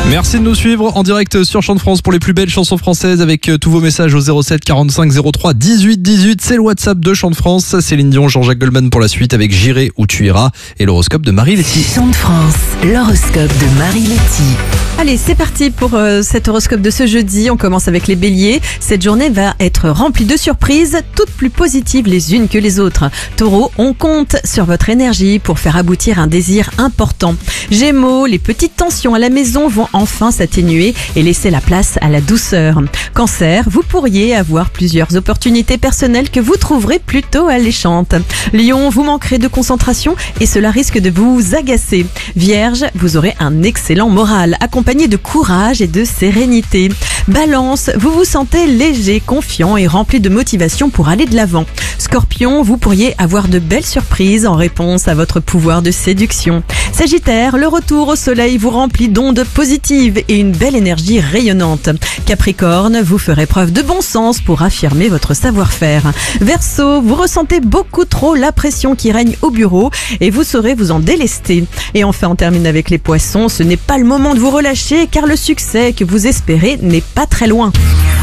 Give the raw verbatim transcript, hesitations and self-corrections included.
Merci de nous suivre en direct sur Chant de France pour les plus belles chansons françaises avec tous vos messages au zéro sept quarante-cinq zéro trois dix-huit dix-huit. C'est le WhatsApp de Chant de France. Céline Dion, Jean-Jacques Goldman pour la suite avec J'irai où tu iras et l'horoscope de Marie Letty. Chant de France, l'horoscope de Marie Letty. Allez, c'est parti pour euh, cet horoscope de ce jeudi. On commence avec les béliers. Cette journée va être remplie de surprises, toutes plus positives les unes que les autres. Taureau, on compte sur votre énergie pour faire aboutir un désir important. Gémeaux, les petites tensions à la maison vont enfin s'atténuer et laisser la place à la douceur. Cancer, vous pourriez avoir plusieurs opportunités personnelles que vous trouverez plutôt alléchantes. Lion, vous manquerez de concentration et cela risque de vous agacer. Vierge, vous aurez un excellent moral, accompagné de courage et de sérénité. Balance, vous vous sentez léger, confiant et rempli de motivation pour aller de l'avant. Scorpion, vous pourriez avoir de belles surprises en réponse à votre pouvoir de séduction. Sagittaire, le retour au soleil vous remplit d'ondes positives et une belle énergie rayonnante. Capricorne, vous ferez preuve de bon sens pour affirmer votre savoir-faire. Verseau, vous ressentez beaucoup trop la pression qui règne au bureau et vous saurez vous en délester. Et enfin, on termine avec les poissons, ce n'est pas le moment de vous relâcher car le succès que vous espérez n'est pas très loin.